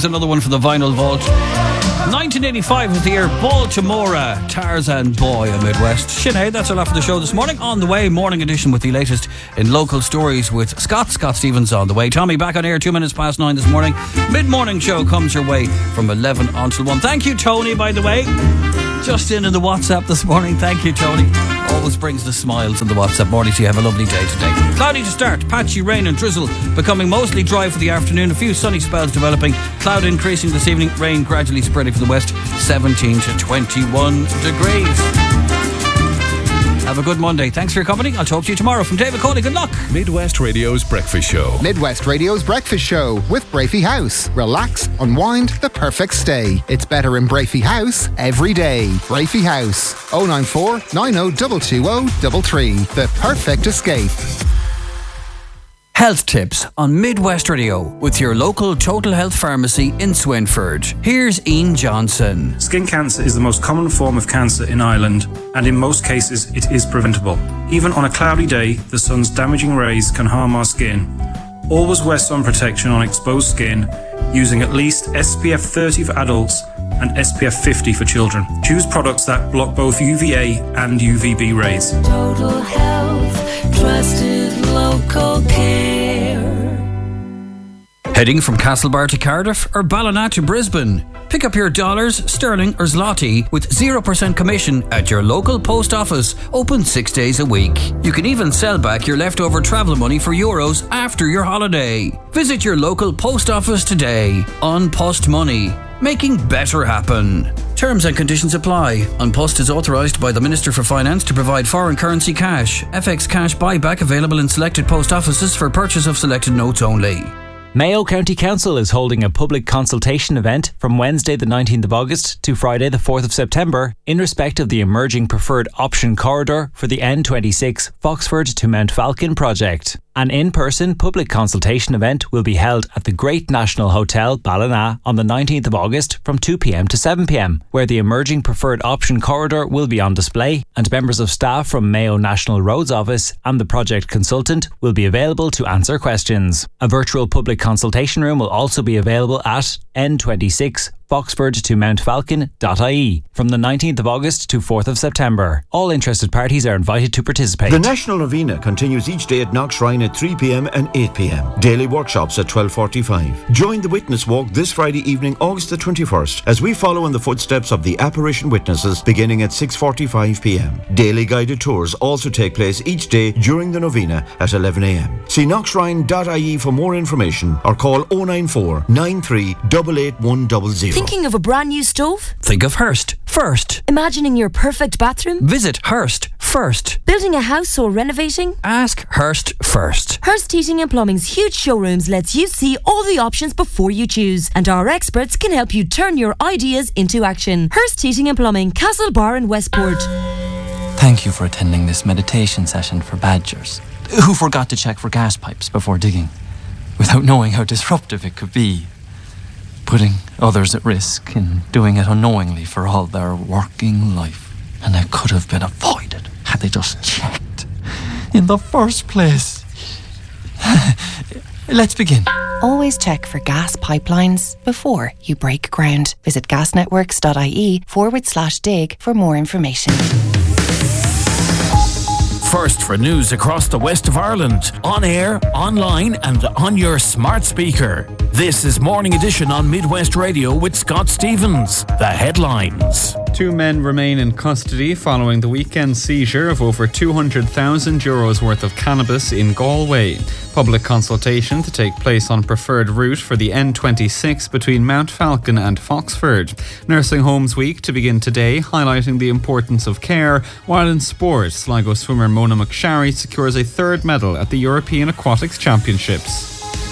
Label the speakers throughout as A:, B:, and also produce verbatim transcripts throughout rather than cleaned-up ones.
A: Here's another one for the Vinyl Vault. nineteen eighty-five was the year Baltimore, Tarzan Boy of Midwest. Sinead, that's a lot for the show this morning. On the way, morning edition with the latest in local stories with Scott. Scott Stevens on the way. Tommy back on air two minutes past nine this morning. Mid-morning show comes your way from eleven until one. Thank you, Tony, by the way. Just in in the WhatsApp this morning. Thank you, Tony. Always brings the smiles in the WhatsApp morning, so you have a lovely day today. Cloudy to start, patchy rain and drizzle, becoming mostly dry for the afternoon. A few sunny spells developing. Cloud increasing this evening, rain gradually spreading from the west, seventeen to twenty-one degrees. Have a good Monday. Thanks for your company. I'll talk to you tomorrow. From David Cody, good luck.
B: Midwest Radio's Breakfast Show.
C: Midwest Radio's Breakfast Show with Brafey House. Relax, unwind, the perfect stay. It's better in Brafey House every day. Brafey House. oh nine four, nine oh two two oh three three. The perfect escape.
A: Health tips on Midwest Radio with your local Total Health Pharmacy in Swinford. Here's Ian Johnson.
D: Skin cancer is the most common form of cancer in Ireland, and in most cases it is preventable. Even on a cloudy day, the sun's damaging rays can harm our skin. Always wear sun protection on exposed skin, using at least S P F thirty for adults and S P F fifty for children. Choose products that block both U V A and U V B rays.
E: Total Health, trusted local care.
A: Heading from Castlebar to Cardiff or Ballina to Brisbane? Pick up your dollars, sterling or zloty with zero percent commission at your local post office, open six days a week. You can even sell back your leftover travel money for euros after your holiday. Visit your local post office today. On Post Money, making better happen. Terms and conditions apply. An Post is authorised by the Minister for Finance to provide foreign currency cash. F X cash buyback available in selected post offices for purchase of selected notes only.
F: Mayo County Council is holding a public consultation event from Wednesday the nineteenth of August to Friday the fourth of September in respect of the emerging preferred option corridor for the N twenty-six Foxford to Mount Falcon project. An in-person public consultation event will be held at the Great National Hotel, Ballina, on the nineteenth of August from two p.m. to seven p.m, where the emerging preferred option corridor will be on display, and members of staff from Mayo National Roads Office and the project consultant will be available to answer questions. A virtual public consultation room will also be available at N twenty-six Foxford to Mount Falcon dot I E from the nineteenth of August to fourth of September. All interested parties are invited to participate.
G: The National Novena continues each day at Knockshrine at three p.m. and eight p.m. Daily workshops at twelve forty-five. Join the Witness Walk this Friday evening, August the twenty-first, as we follow in the footsteps of the apparition witnesses beginning at six forty-five p.m. Daily guided tours also take place each day during the Novena at eleven a.m. See knockshrine dot I E for more information or call oh nine four, nine three eight eight one zero zero.
H: Thinking of a brand new stove?
A: Think of Hearst first.
H: Imagining your perfect bathroom?
A: Visit Hearst first.
H: Building a house or renovating?
A: Ask Hearst first.
H: Hearst Heating and Plumbing's huge showrooms lets you see all the options before you choose, and our experts can help you turn your ideas into action. Hearst Heating and Plumbing, Castlebar and Westport.
I: Thank you for attending this meditation session for badgers who forgot to check for gas pipes before digging, without knowing how disruptive it could be. Putting others at risk and doing it unknowingly for all their working life. And it could have been avoided had they just checked in the first place. Let's begin.
J: Always check for gas pipelines before you break ground. Visit gasnetworks dot I E forward slash dig for more information.
K: First for news across the west of Ireland, on air, online and on your smart speaker. This is Morning Edition on Midwest Radio with Scott Stevens. The headlines.
L: Two men remain in custody following the weekend seizure of over two hundred thousand euros worth of cannabis in Galway. Public consultation to take place on preferred route for the N twenty-six between Mount Falcon and Foxford. Nursing Homes Week to begin today, highlighting the importance of care, while in sport, Sligo swimmer Mona McSharry secures a third medal at the European Aquatics Championships.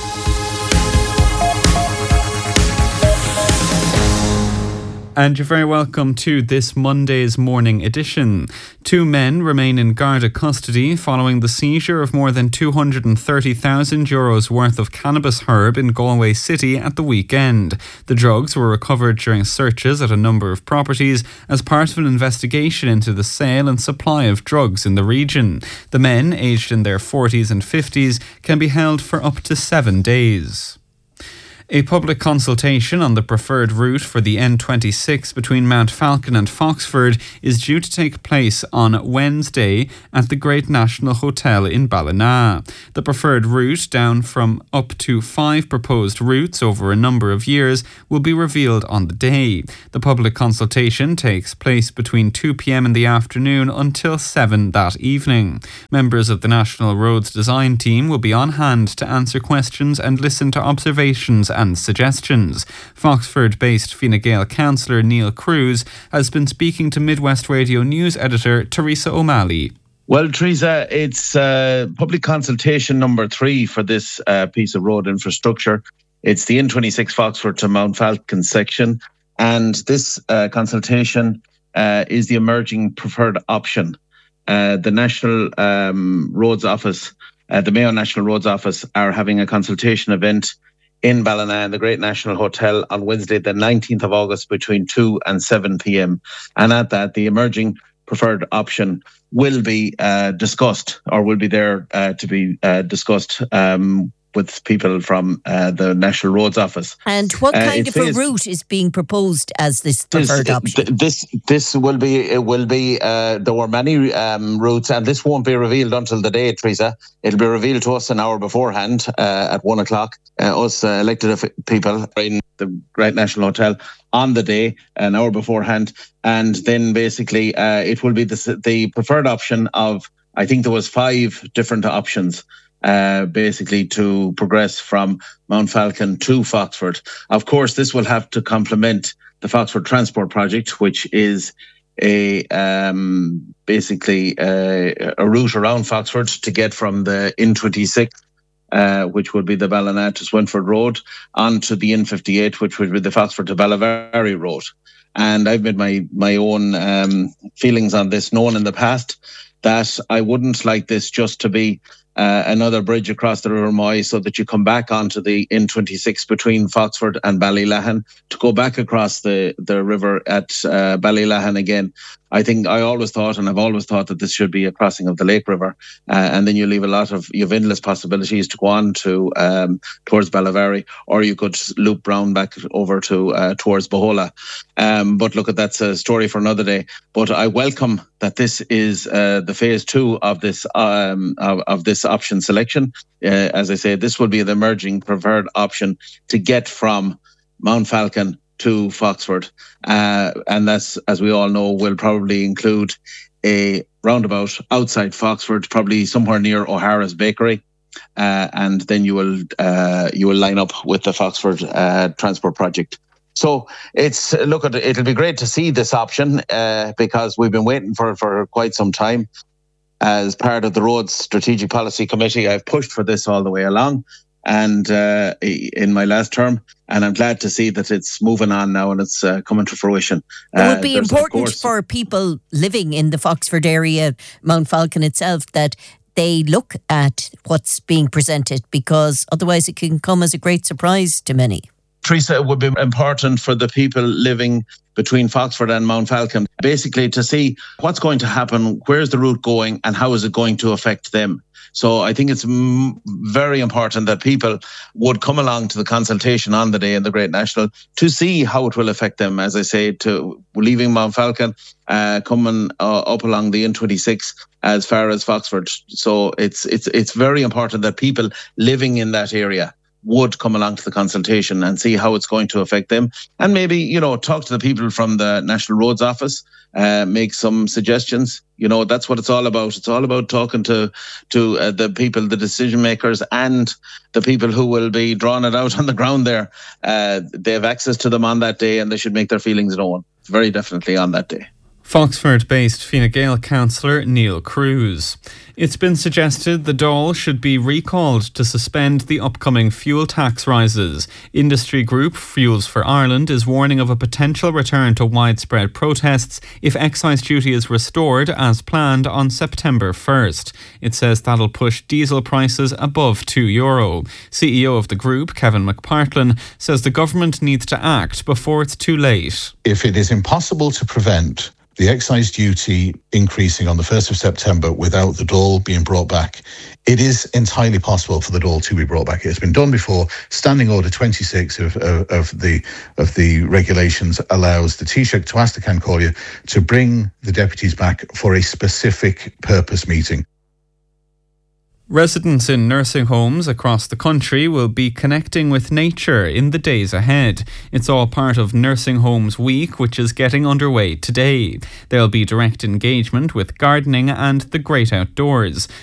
L: And you're very welcome to this Monday's morning edition. Two men remain in Garda custody following the seizure of more than two hundred thirty thousand euros worth of cannabis herb in Galway City at the weekend. The drugs were recovered during searches at a number of properties as part of an investigation into the sale and supply of drugs in the region. The men, aged in their forties and fifties, can be held for up to seven days. A public consultation on the preferred route for the N twenty-six between Mount Falcon and Foxford is due to take place on Wednesday at the Great National Hotel in Ballina. The preferred route, down from up to five proposed routes over a number of years, will be revealed on the day. The public consultation takes place between two p.m. in the afternoon until seven that evening. Members of the National Roads Design Team will be on hand to answer questions and listen to observations and suggestions. Foxford-based Fine Gael councillor Neil Cruz has been speaking to Midwest Radio News editor Teresa O'Malley.
M: Well, Teresa, it's uh, public consultation number three for this uh, piece of road infrastructure. It's the N twenty-six Foxford to Mount Falcon section, and this uh, consultation uh, is the emerging preferred option. Uh, the National um, Roads Office, uh, the Mayo National Roads Office, are having a consultation event in Ballina in the Great National Hotel on Wednesday, the nineteenth of August, between two and seven p.m. And at that, the emerging preferred option will be uh, discussed, or will be there uh, to be uh, discussed um, with people from uh, the National Roads Office.
N: And what kind
M: uh,
N: of a route is being proposed as this preferred
M: this,
N: option?
M: This this will be it will be uh, there were many um, routes, and this won't be revealed until the day, Teresa. It'll be revealed to us an hour beforehand uh, at one o'clock. Uh, us uh, elected people in the Great National Hotel on the day, an hour beforehand, and then basically uh, it will be the the preferred option of, I think there was five different options. Uh, basically to progress from Mount Falcon to Foxford. Of course, this will have to complement the Foxford Transport Project, which is a um, basically a, a route around Foxford to get from the N twenty-six, uh, which would be the Ballina to Swinford Road, onto the N fifty-eight, which would be the Foxford to Ballyvary Road. And I've made my, my own um, feelings on this known in the past, that I wouldn't like this just to be Uh, another bridge across the River Moy, so that you come back onto the N twenty-six between Foxford and Ballylahan to go back across the, the river at uh, Ballylahan again. I think I always thought, and I've always thought, that this should be a crossing of the Lake River, uh, and then you leave a lot of, you have endless possibilities to go on to um, towards Ballyvary, or you could loop round back over to uh, towards Bohola. Um, but look, that's a story for another day. But I welcome that this is uh, the phase two of this um, of, of this option selection. Uh, as I say, this will be the emerging preferred option to get from Mount Falcon to Foxford, uh, and that's, as we all know, will probably include a roundabout outside Foxford, probably somewhere near O'Hara's Bakery, uh, and then you will uh, you will line up with the Foxford uh, Transport Project. So it's look at it'll be great to see this option uh, because we've been waiting for it for quite some time. As part of the Roads Strategic Policy Committee, I've pushed for this all the way along, and uh, in my last term, and I'm glad to see that it's moving on now and it's uh, coming to fruition.
N: It would be
M: uh,
N: important
M: course,
N: for people living in the Foxford area, Mount Falcon itself, that they look at what's being presented, because otherwise it can come as a great surprise to many.
M: Teresa, it would be important for the people living between Foxford and Mount Falcon, basically to see what's going to happen, where's the route going, and how is it going to affect them. So I think it's m- very important that people would come along to the consultation on the day in the Great National to see how it will affect them. As I say, to leaving Mount Falcon, uh, coming uh, up along the N twenty-six as far as Foxford. So it's it's it's very important that people living in that area would come along to the consultation and see how it's going to affect them, and maybe, you know, talk to the people from the National Roads Office, uh, make some suggestions. You know, that's what it's all about. It's all about talking to to uh, the people, the decision makers, and the people who will be drawing it out on the ground there. Uh, they have access to them on that day, and they should make their feelings known very definitely on that day.
L: Foxford-based Fine Gael councillor Neil Cruz. It's been suggested the Dáil should be recalled to suspend the upcoming fuel tax rises. Industry group Fuels for Ireland is warning of a potential return to widespread protests if excise duty is restored as planned on September first. It says that'll push diesel prices above two euro. C E O of the group, Kevin McPartlin, says the government needs to act before it's too late.
O: If it is impossible to prevent the excise duty increasing on the first of September without the Dáil being brought back, it is entirely possible for the Dáil to be brought back. It's been done before. Standing Order twenty-six of, of, of the of the regulations allows the Taoiseach to ask the Ceann Comhairle to bring the deputies back for a specific purpose meeting.
L: Residents in nursing homes across the country will be connecting with nature in the days ahead. It's all part of Nursing Homes Week, which is getting underway today. There'll be direct engagement with gardening and the great outdoors.